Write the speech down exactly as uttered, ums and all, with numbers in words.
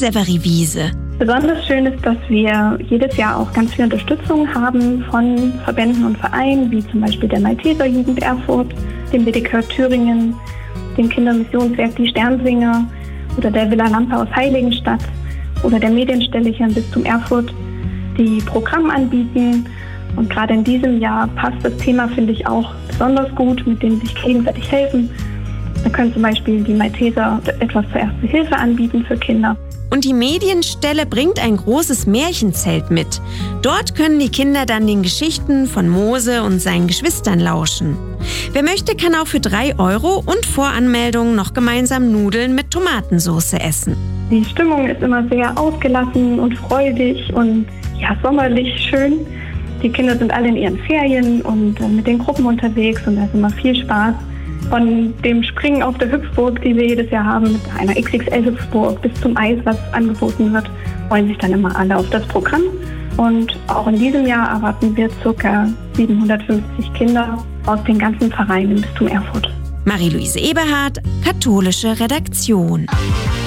Severi Wiese. Besonders schön ist, dass wir jedes Jahr auch ganz viel Unterstützung haben von Verbänden und Vereinen, wie zum Beispiel der Malteser Jugend Erfurt, dem W D K Thüringen, dem Kindermissionswerk Die Sternsinger oder der Villa Lampe aus Heiligenstadt oder der Medienstelle hier im Bistum Erfurt, die Programm anbieten. Und gerade in diesem Jahr passt das Thema, finde ich, auch besonders gut, mit dem sich gegenseitig helfen. Da können zum Beispiel die Malteser etwas zur Erste Hilfe anbieten für Kinder. Und die Medienstelle bringt ein großes Märchenzelt mit. Dort können die Kinder dann den Geschichten von Mose und seinen Geschwistern lauschen. Wer möchte, kann auch für drei Euro und Voranmeldung noch gemeinsam Nudeln mit Tomatensauce essen. Die Stimmung ist immer sehr ausgelassen und freudig und ja, sommerlich schön. Die Kinder sind alle in ihren Ferien und äh, mit den Gruppen unterwegs und da ist immer viel Spaß. Von dem Springen auf der Hüpfburg, die wir jedes Jahr haben, mit einer X X L-Hüpfburg bis zum Eis, was angeboten wird, freuen sich dann immer alle auf das Programm. Und auch in diesem Jahr erwarten wir ca. siebenhundertfünfzig Kinder aus den ganzen Vereinen im Bistum Erfurt. Marie-Louise Eberhardt, Katholische Redaktion.